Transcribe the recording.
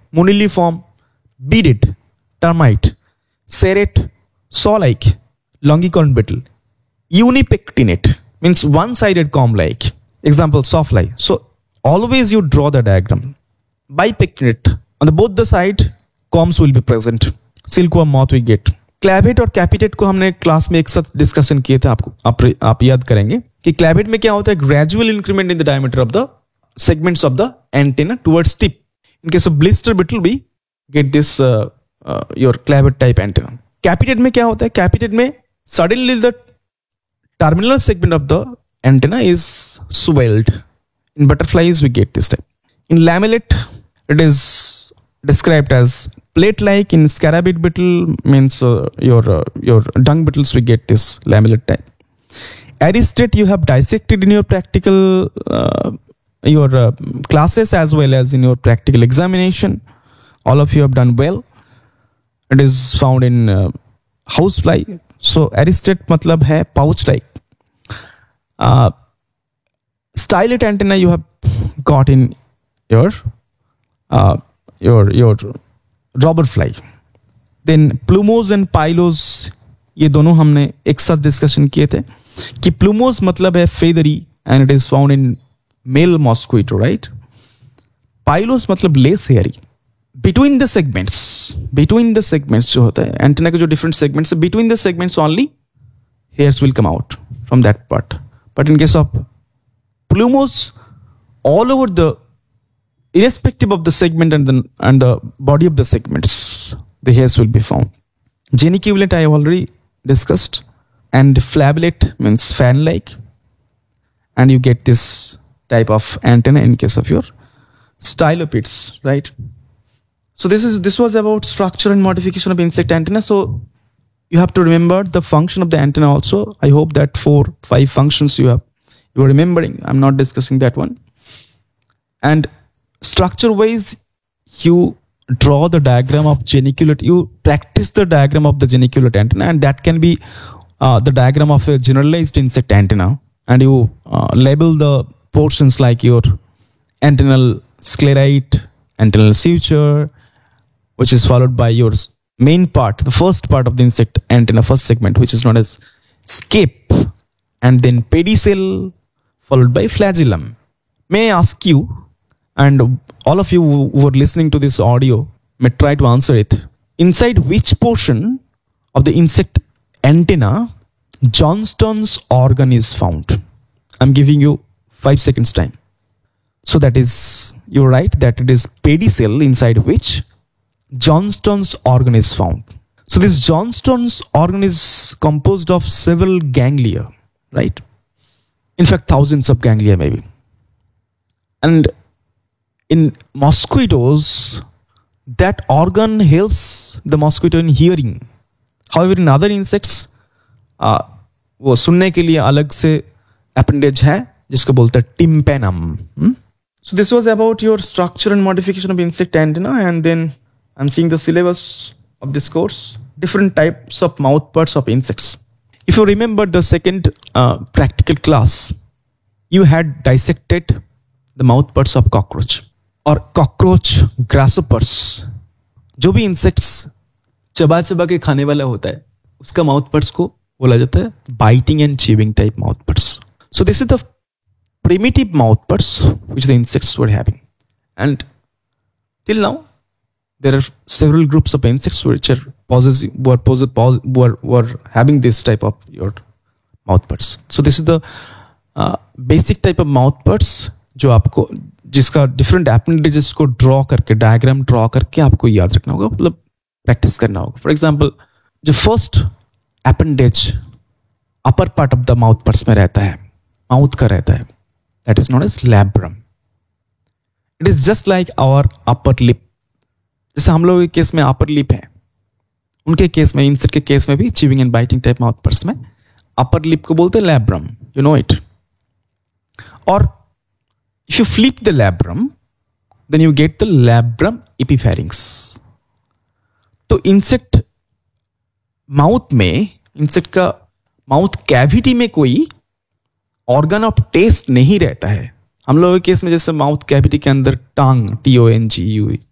moniliform, beaded, termite, serrate, saw-like, longicorn beetle, unipectinate means one-sided comb-like. Example, sawfly. So always you draw the diagram. Bipectinate, on the both the side combs will be present. Silkworm moth we get. Clavate और कैपिटेट को हमने class में एक साथ discussion किए थे, आप याद करेंगे कि क्लैवेट में क्या होता है, gradual increment in the diameter of the segments of the antenna towards tip. In case of blister beetle we get this your clavate type antenna. कैपिटेट में क्या होता है, कैपिटेट में suddenly the terminal segment of the antenna is swelled. In butterflies we get this type. In लैमेलेट it is described as plate-like. In scarabid beetle means your dung beetles we get this lamellate type. Aristate you have dissected in your practical classes as well as in your practical examination. All of you have done well. It is found in housefly. So aristate matlab hai pouch-like. Stylet antenna you have got in your robber fly. Then plumose and pylos ये दोनों हमने एक साथ discussion किए थे कि plumose मतलब है feathery and it is found in male mosquito, right? pylos मतलब less hairy. Between the segments जो होता है एंटेना के जो different segments है, between the segments only hairs will come out from that part. But in case of plumose, all over the irrespective of the segment and the body of the segments, the hairs will be found. Geniculate I have already discussed, and flabellate means fan-like, and you get this type of antenna in case of your stylopids, right? So this was about structure and modification of insect antenna. So you have to remember the function of the antenna also. I hope that 4-5 functions you are remembering. I'm not discussing that one. And structure wise, you draw the diagram of geniculate. You practice the diagram of the geniculate antenna, and that can be the diagram of a generalized insect antenna. And you label the portions like your antennal sclerite, antennal suture, which is followed by your main part, the first part of the insect antenna, first segment, which is known as scape, and then pedicel, followed by flagellum. May I ask you, and all of you who are listening to this audio may try to answer it. Inside which portion of the insect antenna Johnston's organ is found? I'm giving you 5 seconds time. So that is, you're right, that it is pedicel inside which Johnston's organ is found. So this Johnston's organ is composed of several ganglia, right? In fact, thousands of ganglia maybe. And in mosquitoes, that organ helps the mosquito in hearing. However, in other insects, वो सुनने के लिए अलग से appendage है जिसको बोलते हैं tympanum. So this was about your structure and modification of insect antenna, and then I'm seeing the syllabus of this course, different types of mouthparts of insects. If you remember the second practical class, you had dissected the mouthparts of cockroach. और cockroach, ग्रासोपर्स, जो भी insects चबा चबा के खाने वाला होता है उसका माउथपर्स को बोला जाता है biting and chewing type माउथपर्स. So this is the primitive mouthparts which the insects were having, and till now there are several groups of insects which were having this type of your mouthparts. So this is the basic type of mouthparts जो आपको, जिसका different appendages को draw करके, diagram draw करके आपको याद रखना होगा, मतलब प्रैक्टिस करना होगा. फॉर एग्जांपल, जो first appendage upper part of the mouth purse में रहता है, माउथ का रहता है, that is known as labrum. It is just like our upper lip. जैसे हम लोगों के केस में अपर लिप है, उनके केस में, इंसेक्ट के केस में भी chewing and biting type mouth purse में अपर लिप को बोलते हैं लैब्रम. You know it. और if you flip the labrum, then you get the labrum epipharynx. तो इंसेक्ट माउथ में, इंसेक्ट का माउथ कैविटी में कोई ऑर्गन ऑफ टेस्ट नहीं रहता है. हम लोगों के केस में जैसे माउथ कैविटी के अंदर टंग, TONGUE